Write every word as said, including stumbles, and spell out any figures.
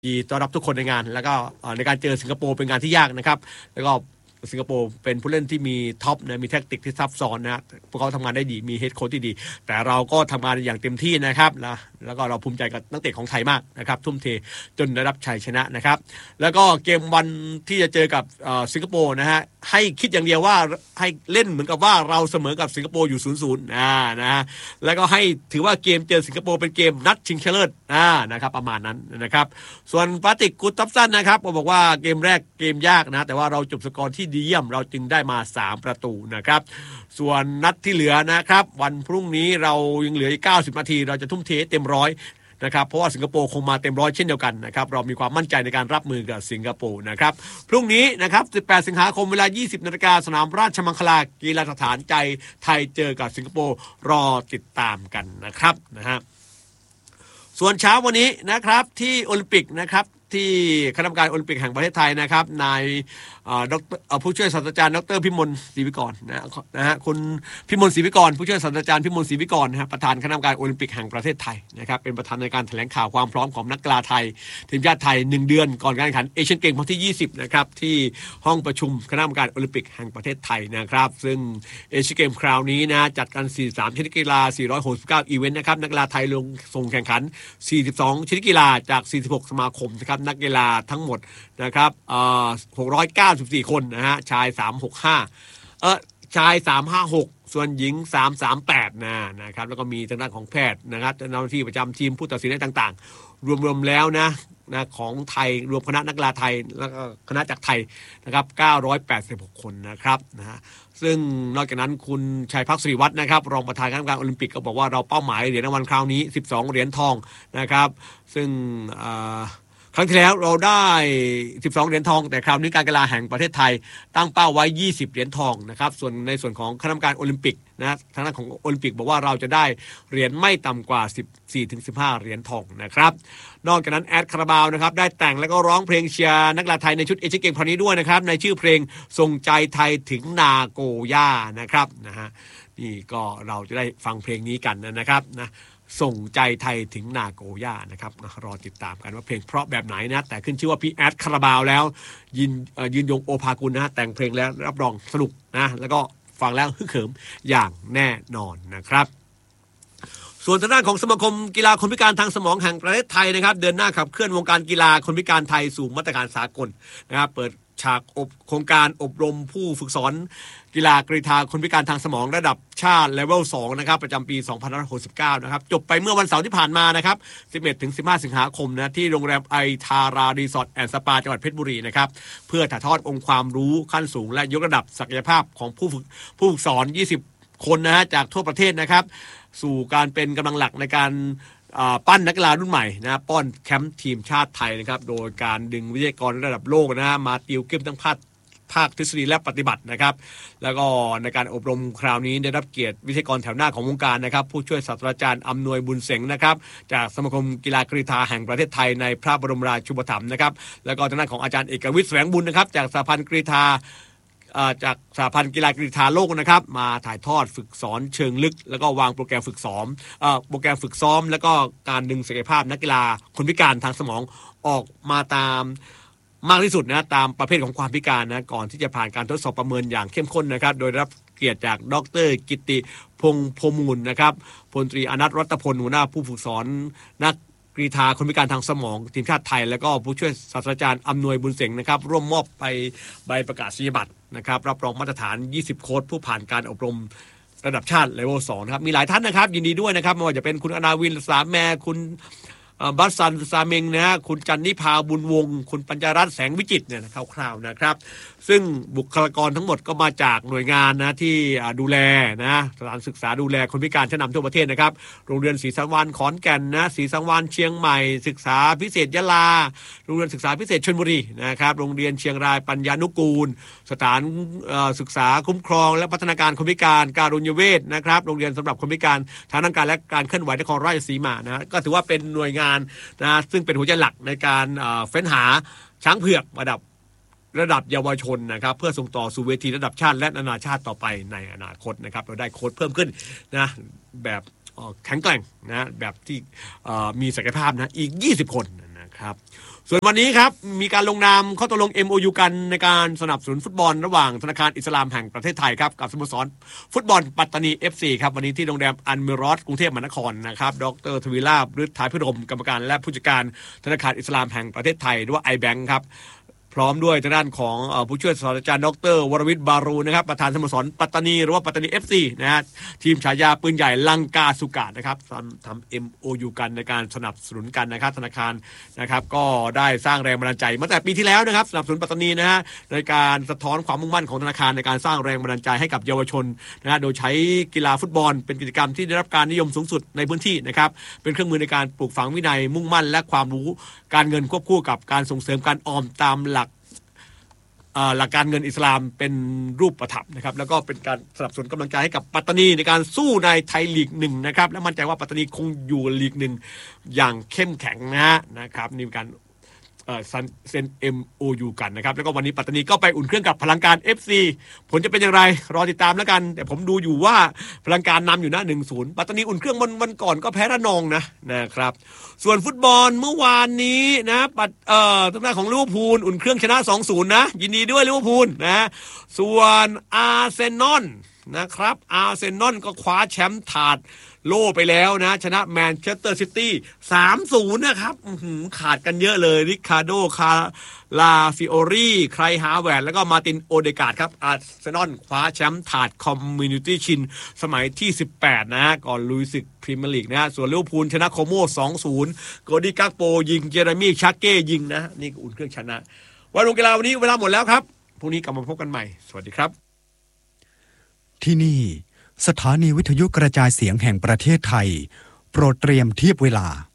ดีต้อนรับทุกคนในงานแล้วก็ในการเจอสิงคโปร์เป็นงานที่ยากนะครับแล้วก็สิงคโปร์เป็นผู้เล่นที่มีท็อปนะมีแทคติกที่ซับซ้อนนะพวกเขาทำงานได้ดีมีเฮดโค้ชที่ดีแต่เราก็ทำงานอย่างเต็มที่นะครับนะแล้วก็เราภูมิใจกับนักเตะของไทยมากนะครับทุ่มเทจนได้รับชัยชนะนะครับแล้วก็เกมวันที่จะเจอกับสิงคโปร์นะฮะให้คิดอย่างเดียวว่าให้เล่นเหมือนกับว่าเราเสมอกับสิงคโปร์อยู่ ศูนย์ ศูนย์ อ่านะแล้วก็ให้ถือว่าเกมเจอสิงคโปร์เป็นเกมนัดชิงชนะเลิศอ่านะครับประมาณนั้นนะครับส่วนปาติกกูตับซันนะครับก็บอกว่าเกมแรกเกมยากนะแต่ว่าเราจบสกอร์ที่ดีเยี่ยมเราจึงได้มาสามประตูนะครับส่วนนัดที่เหลือนะครับวันพรุ่งนี้เรายังเหลืออีกเก้าสิบนาทีเราจะทุ่มเทเต็มร้อยนะครับเพราะว่าสิงคโปร์คงมาเต็มร้อยเช่นเดียวกันนะครับเรามีความมั่นใจในการรับมือกับสิงคโปร์นะครับพรุ่งนี้นะครับสิบแปดสิงหาคมเวลา ยี่สิบนาฬิกา สนามราชมังคลากีฬาสถานใจไทยเจอกับสิงคโปร์รอติดตามกันนะครับนะฮะส่วนเช้าวันนี้นะครับที่โอลิมปิกนะครับที่คณะกรรมการโอลิมปิกแห่งประเทศไทยนะครับนายดรผู้ช่วยศาสตราจารย์ดรพิมลศรีวิกรนะนะฮะคุณพิมลศรีวิกรผู้ช่วยศาสตราจารย์พิมลศรีวิกรนะฮะประธานคณะกรรมการโอลิมปิกแห่งประเทศไทยนะครับเป็นประธานในการแถลงข่าวความพร้อมของนักกีฬาไทยทีมชาติไทยหนึ่งเดือนก่อนการแข่งขันเอเชียนเกมส์ครั้งที่ยี่สิบนะครับที่ห้องประชุมคณะกรรมการโอลิมปิกแห่งประเทศไทยนะครับซึ่งเอเชียนเกมส์คราวนี้นะจัดกันสี่สิบสามชนิดกีฬาสี่ร้อยหกสิบเก้าอีเวนต์นะครับนักกีฬาไทยลงส่งแข่งขันสี่สิบสองชนิดกีฬาจากสี่สิบหกสมาคมนะครับนักกีฬาทั้งหมดนะครับเอ่อหกร้อยเก้าสิบสี่คนนะฮะชายสามร้อยหกสิบห้าเออชายสามร้อยห้าสิบหกส่วนหญิงสามร้อยสามสิบแปดนะนะครับแล้วก็มีทางด้านของแพทย์นะครับเจ้าหน้าที่ประจำทีมผู้ตัดสินต่างๆรวมๆแล้วนะนะของไทยรวมคณะนักกีฬาไทยแล้วก็คณะจากไทยนะครับเก้าร้อยแปดสิบหกคนนะครับนะฮะซึ่งนอกจากนั้นคุณชัยพักศิริวัฒน์นะครับรองประธานคณะกรรมการโอลิมปิกก็บอกว่าเราเป้าหมายเหรียญรางวัลคราวนี้สิบสองเหรียญทองนะครับซึ่งครั้งที่แล้วเราได้สิบสองเหรียญทองแต่คราวนี้การกีฬาแห่งประเทศไทยตั้งเป้าไว้ยี่สิบเหรียญทองนะครับส่วนในส่วนของคณะกรรมการโอลิมปิกนะทางด้านของโอลิมปิกบอกว่าเราจะได้เหรียญไม่ต่ำกว่าสิบสี่ถึงสิบห้าเหรียญทองนะครับนอกจากนั้นแอดคาราบาวนะครับได้แต่งแล้วก็ร้องเพลงเชียร์นักกีฬาไทยในชุดเอเชียนเกมส์คราวนี้ด้วยนะครับในชื่อเพลงส่งใจไทยถึงนาโกย่านะครับนะฮะนี่ก็เราจะได้ฟังเพลงนี้กันนะครับนะส่งใจไทยถึงนาโกย่านะครับรอติดตามกันว่าเพลงเพราะแบบไหนนะแต่ขึ้นชื่อว่าพี่แอดคาราบาวแล้วยืนยืนยงโอภากุลนะแต่งเพลงแล้วรับรองสนุกนะแล้วก็ฟังแล้วฮึกเหิมอย่างแน่นอนนะครับส่วนทางด้านของสมาคมกีฬาคนพิการทางสมองแห่งประเทศไทยนะครับเดินหน้าขับเคลื่อนวงการกีฬาคนพิการไทยสู่มาตรฐานสากลนะครับเปิดฉากอบโครงการอบรมผู้ฝึกสอนกีฬากรีฑาคนพิการทางสมองระดับชาติเลเวลสองนะครับประจำปีสองพันห้าร้อยหกสิบเก้านะครับจบไปเมื่อวันเสาร์ที่ผ่านมานะครับสิบเอ็ดถึงสิบห้าสิงหาคมนะที่โรงแรมไอทารารีสอร์ทแอนด์สปาจังหวัดเพชรบุรีนะครับเพื่อถ่ายทอดองค์ความรู้ขั้นสูงและยกระดับศักยภาพของผู้ฝึกผู้ฝึกสอนยี่สิบคนนะฮะจากทั่วประเทศนะครับสู่การเป็นกำลังหลักในการปั้นนักกีฬารุ่นใหม่นะป้อนแคมป์ทีมชาติไทยนะครับโดยการดึงวิทยากรระดับโลกนะมาติวเข้มทั้งภาคภาคทฤษฎีและปฏิบัตินะครับแล้วก็ในการอบรมคราวนี้ได้รับเกียรติวิทยากรแถวหน้าของวงการนะครับผู้ช่วยศาสตราจารย์อำนวยบุญเสงนะครับจากสมาคมกีฬากรีฑาแห่งประเทศไทยในพระบรมราชูปถัมภ์นะครับแล้วก็ทางด้านของอาจารย์เอกวิทย์แสวงบุญนะครับจากสหพันธ์กรีฑาจากสหพันธ์กีฬากรีฑาโลกนะครับมาถ่ายทอดฝึกสอนเชิงลึกแล้วก็วางโปรแกรมฝึกซ้อมโปรแกรมฝึกซ้อมแล้วก็การดึงศักยภาพนักกีฬาคนพิการทางสมองออกมาตามมากที่สุดนะตามประเภทของความพิการนะก่อนที่จะผ่านการทดสอบประเมินอย่างเข้มข้นนะครับโดยรับเกียรติจากดร.กิติพงษ์พมูลนะครับพลตรีอนัทรัตพลหัวหน้าผู้ฝึกสอนนักกรีฑาคนพิการทางสมองทีมชาติไทยแล้วก็ผู้ช่วยศาสตราจารย์อำนวยบุญเสงนะครับร่วมมอบไปใบประกาศนียบัตรนะครับรับรองมาตรฐานยี่สิบโค้ชผู้ผ่านการอบรมระดับชาติเลเวลสองนะครับมีหลายท่านนะครับยินดีด้วยนะครับไม่ว่าจะเป็นคุณอนาวินสามแม่คุณบัสซันซาเมงนะฮะคุณจันนิพาบุญวงศ์คุณปัญญารัตน์แสงวิจิตรเนี่ยคร่าวๆนะครับซึ่งบุคลากรทั้งหมดก็มาจากหน่วยงานนะที่ดูแลนะสถานศึกษาดูแลคนพิการชั้นนำทั่วประเทศนะครับโรงเรียนศรีสังวาลขอนแก่นนะศรีสังวาลเชียงใหม่ศึกษาพิเศษยะลาโรงเรียนศึกษาพิเศษชลบุรีนะครับโรงเรียนเชียงรายปัญญานุกูลสถานศึกษาคุ้มครองและพัฒนาการคนพิการการุญเวชนะครับโรงเรียนสำหรับคนพิการทางร่างกายและการเคลื่อนไหวนครราชสีมานะก็ถือว่าเป็นหน่วยงานนะซึ่งเป็นหัวใจหลักในการเฟ้นหาช้างเผือกระดับระดับเยาวชนนะครับเพื่อส่งต่อสู่เวทีระดับชาติและนานาชาติต่อไปในอนาคตนะครับเราได้โค้ชเพิ่มขึ้นนะแบบแข็งแกร่งนะแบบที่มีศักยภาพนะอีกยี่สิบคนนะครับส่วนวันนี้ครับมีการลงนามข้อตกลง เอ็ม โอ ยู กันในการสนับสนุนฟุตบอลระหว่างธนาคารอิสลามแห่งประเทศไทยครับกับสโมสรฟุตบอลปัตตานี เอฟ ซี ครับวันนี้ที่โรงแรมอันมิรอสกรุงเทพมหานครนะครับดรทวีลาภฤทธาพิรมกรรมการและผู้จัดการธนาคารอิสลามแห่งประเทศไทยหรือว่า ไอ แบงก์ ครับพร้อมด้วยทางด้านของผู้ช่วยศาสตราจารย์ดรวรวิทย์บารูนะครับประธานสโมสรปัตตานีหรือว่าปัตตานี เอฟ ซี นะฮะทีมฉายาปืนใหญ่ลังกาสุกานะครับทำ เอ็ม โอ ยู กันในการสนับสนุนกันนะครับธนาคารนะครับก็ได้สร้างแรงบันดาลใจมาแต่ปีที่แล้วนะครับสนับสนุนปัตตานีนะฮะในการสะท้อนความมุ่งมั่นของธนาคารในการสร้างแรงบันดาลใจให้กับเยาวชนนะฮะโดยใช้กีฬาฟุตบอลเป็นกิจกรรมที่ได้รับการนิยมสูงสุดในพื้นที่นะครับเป็นเครื่องมือในการปลูกฝังวินัยมุ่งมั่นและความรู้การเงินควบคู่กับการส่งเสริมการออมตามหลักหลักการเงินอิสลามเป็นรูปธรรมนะครับแล้วก็เป็นการสนับสนุนกำลังใจให้กับปัตตานีในการสู้ในไทยลีกหนึ่งนะครับและมั่นใจว่าปัตตานีคงอยู่ลีกหนึ่งอย่างเข้มแข็งนะฮะนะครับนี่เป็นการเซ็น เอ็ม โอ ยู กันนะครับแล้วก็วันนี้ปัตตานีก็ไปอุ่นเครื่องกับพลังการ เอฟ ซี ผลจะเป็นอย่างไรรอติดตามแล้วกันแต่ผมดูอยู่ว่าพลังการนำอยู่นะ หนึ่งศูนย์ ปัตตานีอุ่นเครื่องวันวันก่อนก็แพ้ระนองนะนะครับส่วนฟุตบอลเมื่อวานนี้นะปัตเอ่อทางด้านของลิเวอร์พูลอุ่นเครื่องชนะ สองศูนย์ นะยินดีด้วยลิเวอร์พูลนะส่วนอาร์เซนอลนะครับอาร์เซนอลก็คว้าแชมป์ถาดโล่ไปแล้วนะชนะแมนเชสเตอร์ซิตี้ สามศูนย์ นะครับขาดกันเยอะเลยริคาร์โดคาลาฟิโอรี่ไครฮาแวนแล้วก็มาตินโอเดการ์ดครับอาร์เซนอลคว้าแชมป์ถาดคอมมูนิตี้ชิลสมัยที่สิบแปดนะก่อนลุยศึกพรีเมียร์ลีกนะส่วนลิเวอร์พูลชนะโคโม่ สองศูนย์ โกดี้กักโปยิงเจเรมี่ชักเก้ยิงนะนี่อุ่นเครื่องชนะวันลงกีฬาวันนี้เวลาหมดแล้วครับพรุ่งนี้กลับมาพบกันใหม่สวัสดีครับที่นี่สถานีวิทยุกระจายเสียงแห่งประเทศไทยโปรดเตรียมเทียบเวลา